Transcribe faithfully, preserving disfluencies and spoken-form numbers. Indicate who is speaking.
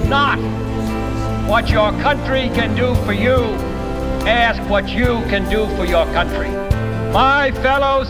Speaker 1: not what your country can do for you. Ask what you can do for your country. My fellow